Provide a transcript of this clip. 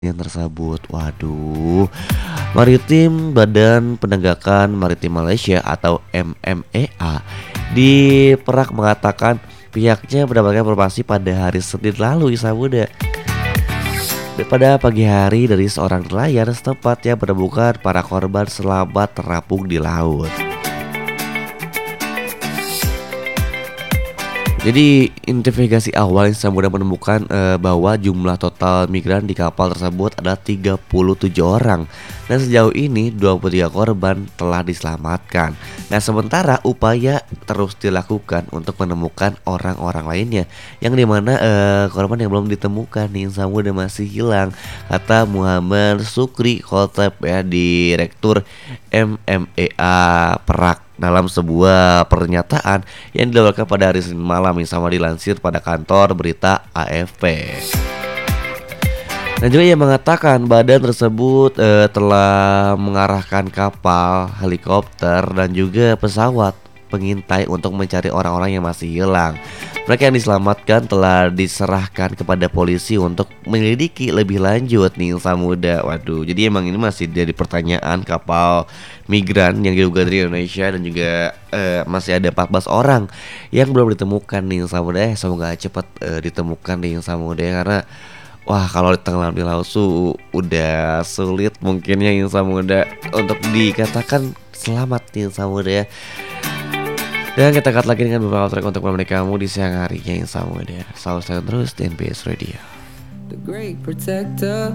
yang tersebut. Waduh, Maritim Badan Penegakan Maritim Malaysia atau MMEA di Perak mengatakan pihaknya mendapatkan informasi pada hari Senin lalu Isa Muda. Pada pagi hari dari seorang nelayan setempat yang menemukan para korban selamat terapung di laut. Jadi investigasi awal yang sudah menemukan bahwa jumlah total migran di kapal tersebut adalah 37 orang. Dan sejauh ini 23 korban telah diselamatkan. Nah sementara upaya terus dilakukan untuk menemukan orang-orang lainnya, yang dimana korban yang belum ditemukan nih Samudra masih hilang, kata Muhammad Sukri Khotib ya, Direktur MMEA Perak dalam sebuah pernyataan yang dikeluarkan pada hari Senin malam yang sama dilansir pada kantor berita AFP. Dan juga ia mengatakan badan tersebut telah mengarahkan kapal, helikopter dan juga pesawat pengintai untuk mencari orang-orang yang masih hilang. Mereka yang diselamatkan telah diserahkan kepada polisi untuk menyelidiki lebih lanjut nih Samudra. Waduh, jadi emang ini masih jadi pertanyaan kapal migran yang diduga dari Indonesia dan juga masih ada 14 orang yang belum ditemukan nih Samudra. Semoga cepat ditemukan nih Samudra karena wah kalau tenggelam di laut udah sulit mungkin ya Samudra untuk dikatakan selamat nih Samudra. Dan kita cut lagi dengan beberapa track untuk menemani kamu di siang harinya yang sama deh. Selalu stay terus di NBS Radio. The great protector.